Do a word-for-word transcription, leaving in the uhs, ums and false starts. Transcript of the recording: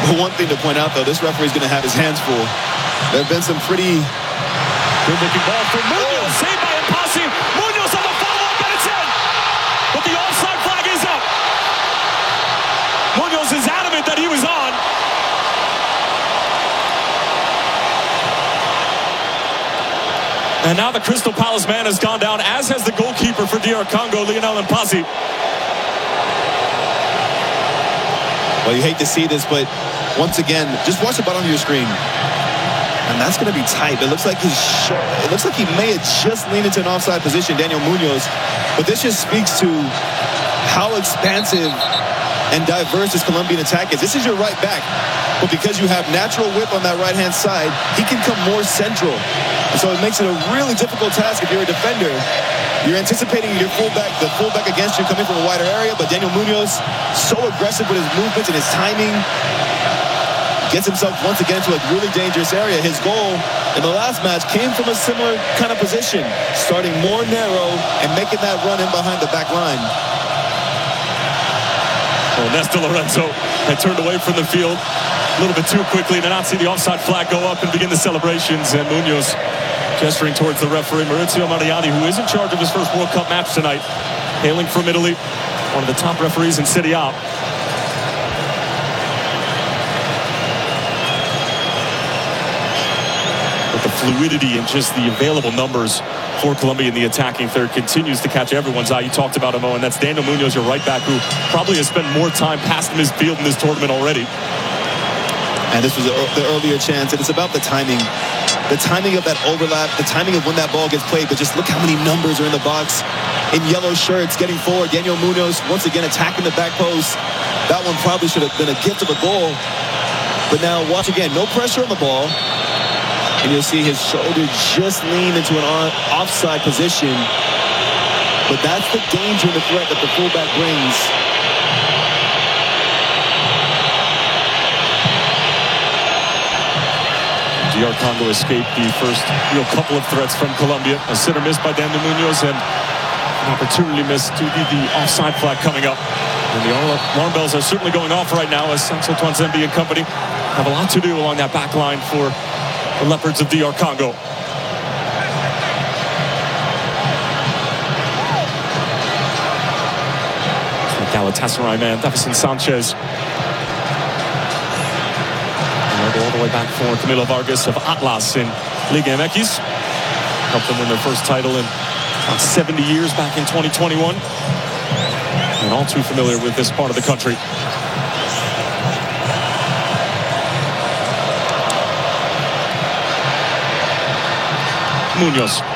But one thing to point out, though, this referee's going to have his hands full. There have been some pretty... Good-looking ball from Munoz. Oh. Saved by Impasi. Munoz on the follow-up, and it's in. But the offside flag is up. Munoz is adamant that he was on. And now the Crystal Palace man has gone down, as has the goalkeeper for D R Congo, Lionel Impasi. Well, you hate to see this, but once again, just watch the bottom of your screen. And that's going to be tight. It looks like he's it looks like he may have just leaned into an offside position, Daniel Munoz. But this just speaks to how expansive and diverse this Colombian attack is. This is your right back. But because you have natural width on that right-hand side, he can come more central. And so it makes it a really difficult task if you're a defender. You're anticipating your fullback, the fullback against you coming from a wider area, but Daniel Munoz, so aggressive with his movements and his timing, gets himself once again into a really dangerous area. His goal in the last match came from a similar kind of position, starting more narrow and making that run in behind the back line. Well, Nesta Lorenzo had turned away from the field a little bit too quickly to not see the offside flag go up and begin the celebrations. And Munoz gesturing towards the referee, Maurizio Mariani, who is in charge of his first World Cup match tonight, hailing from Italy, one of the top referees in Serie A. But the fluidity and just the available numbers for Colombia in the attacking third continues to catch everyone's eye. You talked about him, and that's Daniel Munoz, your right back, who probably has spent more time passing his field in this tournament already. And this was the earlier chance, and it's about the timing. The timing of that overlap, the timing of when that ball gets played, but just look how many numbers are in the box. In yellow shirts, getting forward. Daniel Munoz, once again, attacking the back post. That one probably should have been a gift of a goal. But now, watch again, no pressure on the ball. And you'll see his shoulder just lean into an on offside position. But that's the danger and the threat that the fullback brings. D R Congo escaped the first real couple of threats from Colombia. A sitter missed by Daniel Munoz and an opportunity missed due to the offside flag coming up. And the alarm bells are certainly going off right now as Santo Twanzembe and company have a lot to do along that back line for the Leopards of D R Congo. Galatasaray man, Davison Sanchez. All the way back for Camilo Vargas of Atlas in Liga M X. Helped them win their first title in about seventy years back in twenty twenty-one. And all too familiar with this part of the country. Munoz.